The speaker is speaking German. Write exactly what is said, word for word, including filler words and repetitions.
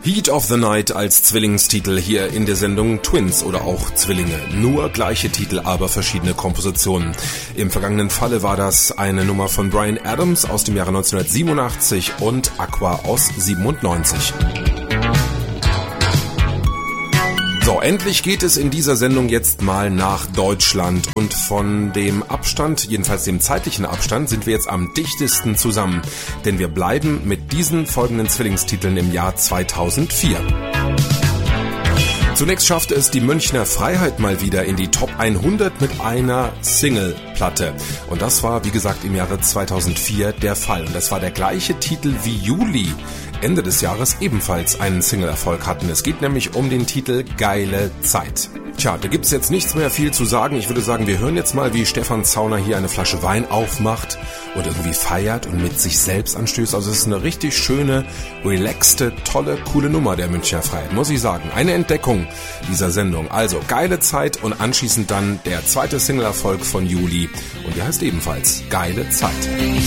Heat of the Night als Zwillingstitel hier in der Sendung Twins oder auch Zwillinge. Nur gleiche Titel, aber verschiedene Kompositionen. Im vergangenen Falle war das eine Nummer von Bryan Adams aus dem Jahre neunzehnhundertsiebenundachtzig und Aqua aus siebenundneunzig. So, endlich geht es in dieser Sendung jetzt mal nach Deutschland und von dem Abstand, jedenfalls dem zeitlichen Abstand, sind wir jetzt am dichtesten zusammen, denn wir bleiben mit diesen folgenden Zwillingstiteln im Jahr zweitausendvier. Zunächst schaffte es die Münchner Freiheit mal wieder in die Top hundert mit einer Singleplatte. Und das war, wie gesagt, im Jahre zweitausendvier der Fall. Und das war der gleiche Titel wie Juli Ende des Jahres ebenfalls einen Single-Erfolg hatten. Es geht nämlich um den Titel Geile Zeit. Tja, da gibt's jetzt nichts mehr viel zu sagen. Ich würde sagen, wir hören jetzt mal, wie Stefan Zauner hier eine Flasche Wein aufmacht und irgendwie feiert und mit sich selbst anstößt. Also es ist eine richtig schöne, relaxte, tolle, coole Nummer der Münchner Freiheit, muss ich sagen. Eine Entdeckung dieser Sendung. Also Geile Zeit und anschließend dann der zweite Single-Erfolg von Juli. Und die heißt ebenfalls Geile Zeit.